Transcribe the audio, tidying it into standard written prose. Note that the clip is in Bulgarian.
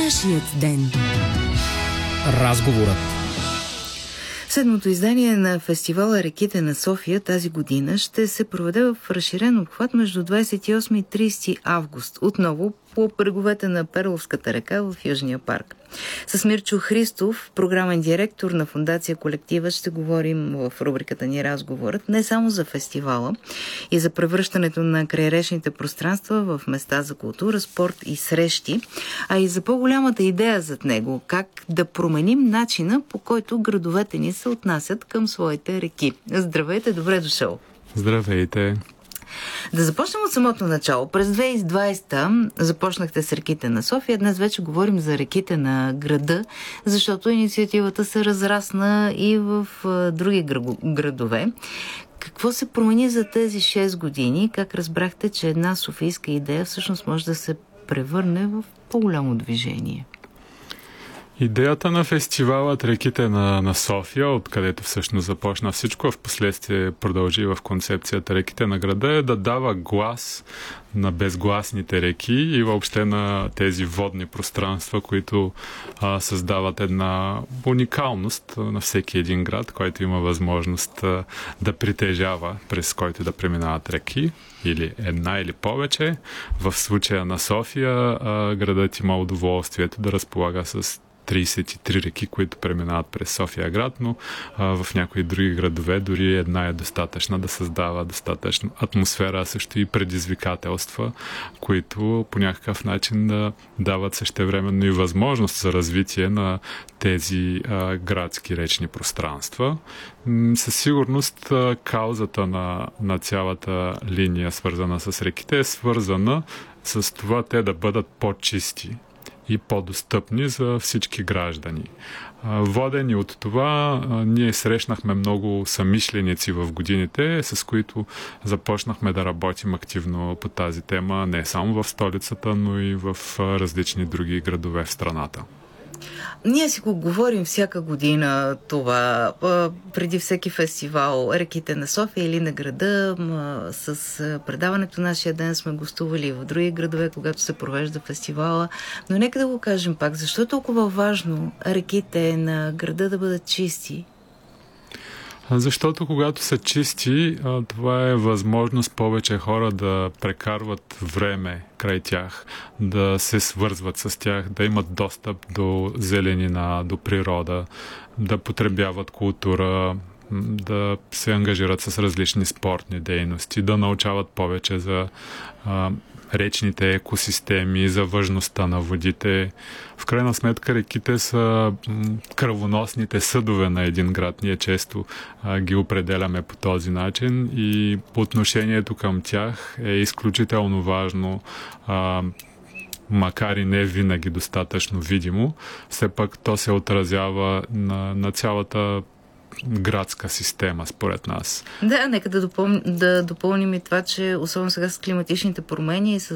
Нашият ден. Разговорът. Седмото издание на фестивала Реките на София тази година ще се проведе в разширен обхват между 28 и 30 август, отново по бреговете на Перловската река в Южния парк. С Мирчо Христов, програмен директор на Фондация Колектива, ще говорим в рубриката ни Разговорът не само за фестивала и за превръщането на крайречните пространства в места за култура, спорт и срещи, а и за по-голямата идея зад него, как да променим начина, по който градовете ни се отнасят към своите реки. Здравейте, добре дошъл! Здравейте! Да започнем от самото начало. През 2020 започнахте с реките на София. Днес вече говорим за реките на града, защото инициативата се разрасна и в други градове. Какво се промени за тези 6 години? Как разбрахте, че една софийска идея всъщност може да се превърне в по-голямо движение? Идеята на фестивалът Реките на София, откъдето всъщност започна всичко, а в последствие продължи в концепцията Реките на града, е да дава глас на безгласните реки и въобще на тези водни пространства, които създават една уникалност на всеки един град, който има възможност да притежава, през който да преминават реки, или една или повече. В случая на София градът има удоволствието да разполага с 33 реки, които преминават през София град, но в някои други градове дори една е достатъчна да създава достатъчно атмосфера, а също и предизвикателства, които по някакъв начин да дават същевременно и възможност за развитие на тези градски речни пространства. Със сигурност каузата на цялата линия, свързана с реките, е свързана с това те да бъдат по-чисти и по-достъпни за всички граждани. Водени от това, ние срещнахме много съмишленици в годините, с които започнахме да работим активно по тази тема, не само в столицата, но и в различни други градове в страната. Ние си го говорим всяка година това, преди всеки фестивал, Реките на София или на града. С предаването Нашия ден сме гостували в други градове, когато се провежда фестивала. Но нека да го кажем пак, защо е толкова важно реките на града да бъдат чисти? Защото когато са чисти, това е възможност повече хора да прекарват време край тях, да се свързват с тях, да имат достъп до зеленина, до природа, да потребяват култура, да се ангажират с различни спортни дейности, да научават повече за речните екосистеми, за важността на водите. В крайна сметка реките са кръвоносните съдове на един град. Ние често ги определяме по този начин и отношението към тях е изключително важно, макар и не винаги достатъчно видимо. Все пак то се отразява на цялата градска система, според нас. Да, нека да допълним и това, че особено сега с климатичните промени и с